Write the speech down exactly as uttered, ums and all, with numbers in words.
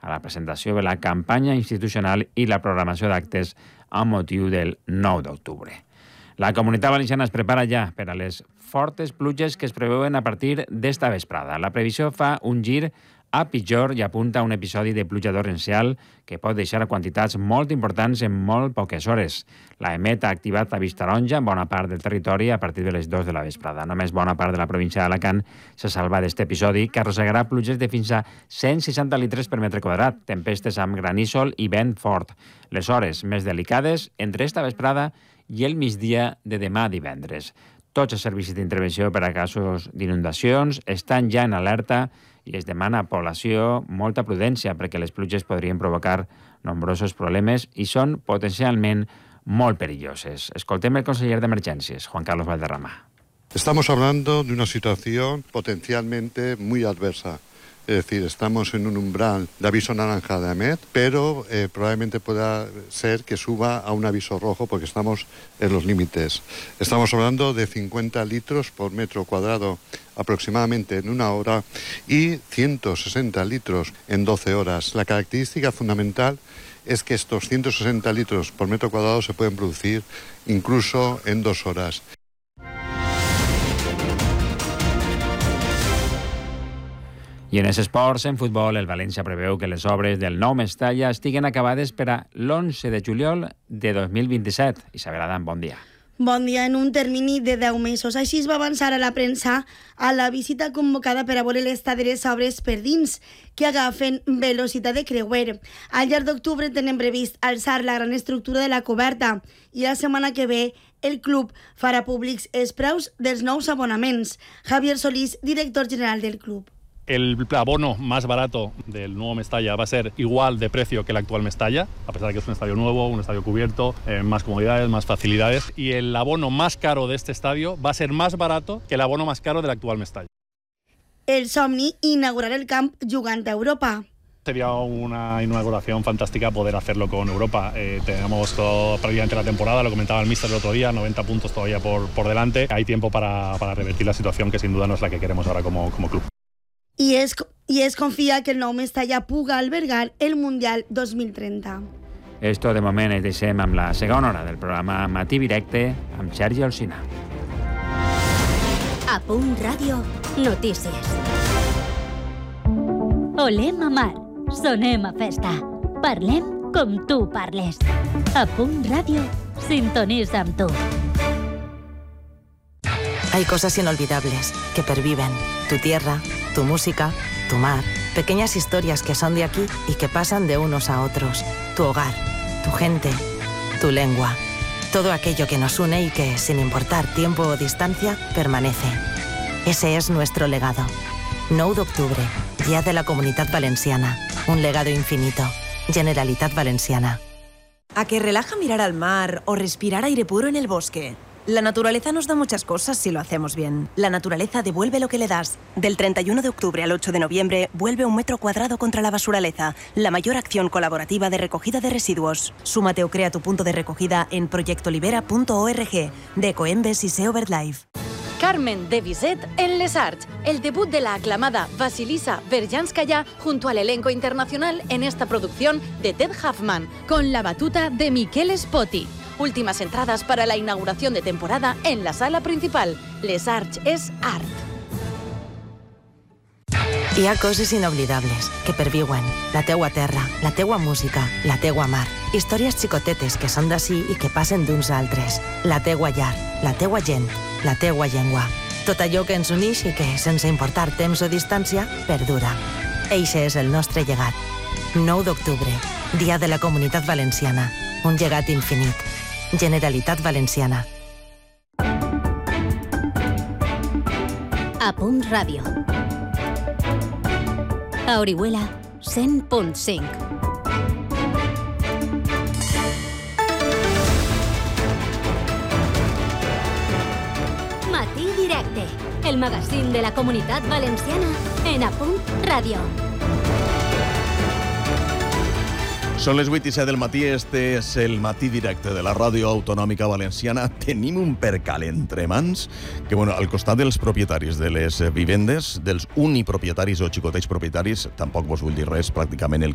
a la presentació de la campanya institucional i la programació d'actes amb motiu del nou d'octubre. La Comunitat Valenciana es prepara ja per a les fortes pluges que es preveuen a partir d'esta vesprada. La previsió fa un gir a pitjor i apunta a un episodi de pluja torrencial que pot deixar quantitats molt importants en molt poques hores. La EMET ha activat avís taronja en bona part del territori a partir de les dues de la vesprada. Només bona part de la província d'Alacant se salva d'aquest episodi, que arrossegarà pluges de fins a cent seixanta litres per metre quadrat, tempestes amb granísol i vent fort. Les hores més delicades entre esta vesprada i el migdia de demà divendres. Tots els servicis d'intervenció per a casos d'inundacions estan ja en alerta i es demana a la població molta prudència perquè les pluges podrien provocar nombrosos problemes i són potencialment molt perilloses. Escoltem el conseller d'Emergències, Juan Carlos Valderrama. Estamos hablando de una situación potencialmente muy adversa. Es decir, estamos en un umbral de aviso naranja de AMET, pero eh, probablemente pueda ser que suba a un aviso rojo porque estamos en los límites. Estamos hablando de cincuenta litros por metro cuadrado aproximadamente en una hora y ciento sesenta litros en doce horas. La característica fundamental es que estos ciento sesenta litros por metro cuadrado se pueden producir incluso en dos horas. I en els esports, en futbol, el València preveu que les obres del nou Mestalla estiguen acabades per a l'onze de juliol de dos mil vint-i-set. Isabel Adam, bon dia. Bon dia. En un termini de deu mesos. Així es va avançar a la premsa a la visita convocada per a veure l'estat de les obres per dins, que agafen velocitat de creuer. Al llarg d'octubre tenen previst alçar la gran estructura de la coberta i la setmana que ve el club farà públics els preus dels nous abonaments. Javier Solís, director general del club. El abono más barato del nuevo Mestalla va a ser igual de precio que el actual Mestalla, a pesar de que es un estadio nuevo, un estadio cubierto, eh, más comodidades, más facilidades. Y el abono más caro de este estadio va a ser más barato que el abono más caro del actual Mestalla. El somni, inaugurar el camp jugant a Europa. Sería una inauguración fantástica poder hacerlo con Europa. Eh, tenemos todo, prácticamente la temporada, lo comentaba el míster el otro día, noventa puntos todavía por, por delante. Hay tiempo para, para revertir la situación que sin duda no es la que queremos ahora como, como club. I es, I es confia que el nou Mestalla puga albergar el Mundial dos mil trenta. Esto de moment es deixem amb la segona hora del programa Matí Directe amb Sergi Alsina. A Punt Ràdio, notícies. Olem a mar, sonem a festa, parlem com tu parles. A Punt Ràdio, sintonitza amb tu. Hay cosas inolvidables que perviven. Tu tierra, tu música, tu mar. Pequeñas historias que son de aquí y que pasan de unos a otros. Tu hogar, tu gente, tu lengua. Todo aquello que nos une y que, sin importar tiempo o distancia, permanece. Ese es nuestro legado. nou d'octubre, Día de la Comunitat Valenciana. Un legado infinito. Generalitat Valenciana. ¿A que relaja mirar al mar o respirar aire puro en el bosque? La naturaleza nos da muchas cosas si lo hacemos bien. La naturaleza devuelve lo que le das. Del treinta y uno de octubre al ocho de noviembre, vuelve un metro cuadrado contra la basuraleza, la mayor acción colaborativa de recogida de residuos. Súmate o crea tu punto de recogida en proyectolibera punto org, de Ecoembes y Seo BirdLife. Carmen de Bizet en Les Arts, el debut de la aclamada Vasilisa Berjanskaya junto al elenco internacional en esta producción de Ted Huffman, con la batuta de Miquel Spoti. Últimas entradas para la inauguración de temporada en la sala principal. Les Arts és art. Hi ha coses inoblidables que perviuen. La teua terra, la teua música, la teua mar. Històries xicotetes que són d'ací i que passen d'uns altres. La teua llar, la teua gent, la teua llengua. Tot allò que ens unix i que, sense importar temps o distància, perdura. Eixe és el nostre llegat. nou d'octubre, Dia de la Comunitat Valenciana. Un llegat infinit. Generalitat Valenciana. A Punt Ràdio. A Orihuela, cent punt cinc. Matí Directe, el magazín de la Comunitat Valenciana en A Punt Ràdio. Són les vuit i set del matí, este és el Matí Directe de la Ràdio Autonòmica Valenciana. Tenim un percal entre mans que, bueno, al costat dels propietaris de les vivendes, dels unipropietaris o xicotets propietaris, tampoc vos vull dir res, pràcticament el